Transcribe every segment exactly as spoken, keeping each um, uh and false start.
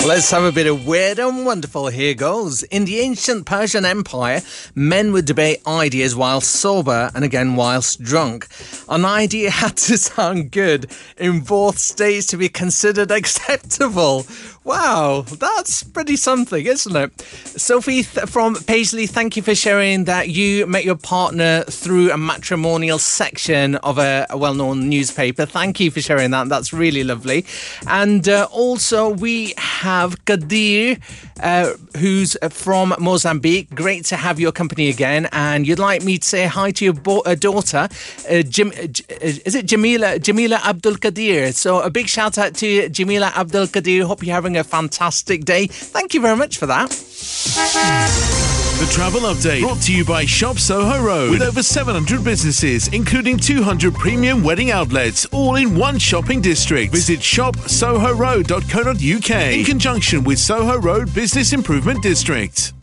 Let's have a bit of weird and wonderful. Here goes. In the ancient Persian Empire, men would debate ideas while sober and again whilst drunk. An idea had to sound good in both states to be considered acceptable. Wow, that's pretty something, isn't it? Sophie th- from Paisley, thank you for sharing that you met your partner through a matrimonial section of a, a well-known newspaper. Thank you for sharing that. That's really lovely. And uh, also we have Kadir, uh, who's from Mozambique. Great to have your company again. And you'd like me to say hi to your bo- uh, daughter, uh, Jim- uh, is it Jamila, Jamila Abdul Kadir? So a big shout out to Jamila Abdul Kadir. Hope you're having a fantastic day. Thank you very much for that. The Travel Update brought to you by Shop Soho Road, with over seven hundred businesses, including two hundred premium wedding outlets, all in one shopping district. Visit shop soho road dot co dot uk in conjunction with Soho Road Business Improvement District.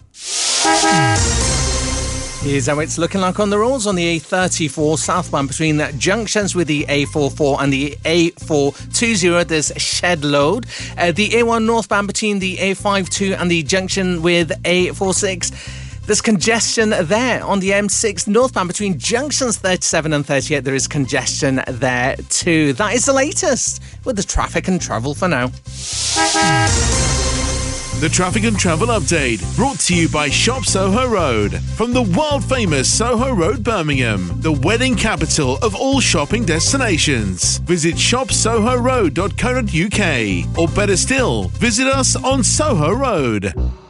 Here's how it's looking like on the roads on the A thirty-four southbound between the junctions with the A forty-four and the A four twenty. There's shed load. Uh, the A one northbound between the A fifty-two and the junction with A forty-six. There's congestion there. On the M six northbound between junctions thirty-seven and thirty-eight, there is congestion there too. That is the latest with the traffic and travel for now. The Traffic and Travel Update, brought to you by Shop Soho Road. From the world-famous Soho Road, Birmingham, the wedding capital of all shopping destinations. Visit shop soho road dot co dot uk, or better still, visit us on Soho Road.